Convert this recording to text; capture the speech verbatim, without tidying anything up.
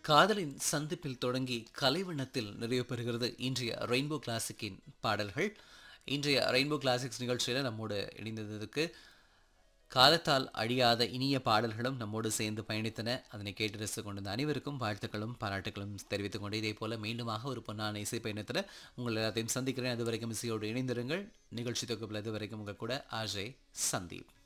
காதலின் சந்திப்பில் தொடங்கி கலைவண்ணத்தில் நிறைவு பெறுகிறது இன்றைய ரெயின்போ கிளாசிக்கின் பாடல்கள். இன்றைய ரெயின்போ கிளாசிக்ஸ் நிகழ்ச்சியில் நம்மோடு இணைந்ததற்கு காலத்தால் அழியாத இனிய பாடல்களும் நம்மோடு சேர்ந்து பயணித்தன. அதனை கேட்டு ரசித்துக் கொண்டிருந்த அனைவருக்கும் வாழ்த்துக்களும் பாராட்டுகளும் தெரிவித்துக் கொண்டு இதே போல மீண்டுமாக ஒரு பொன்னான இசை பயணத்தில் உங்கள் எல்லாத்தையும் சந்திக்கிறேன். அது வரைக்கும் இசையோடு இணைந்திருங்கள். நிகழ்ச்சி தொகுப்பில் இது வரைக்கும் உங்கள் கூட அஜய் சந்தீப்.